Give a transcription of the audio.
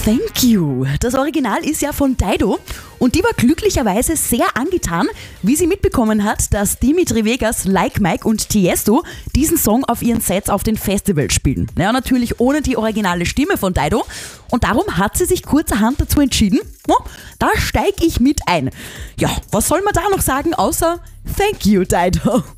Thank You. Das Original ist ja von Dido und die war glücklicherweise sehr angetan, wie sie mitbekommen hat, dass Dimitri Vegas, Like Mike und Tiesto diesen Song auf ihren Sets auf den Festivals spielen. Naja, natürlich ohne die originale Stimme von Dido. Und darum hat sie sich kurzerhand dazu entschieden, da steige ich mit ein. Ja, was soll man da noch sagen, außer Thank You, Dido.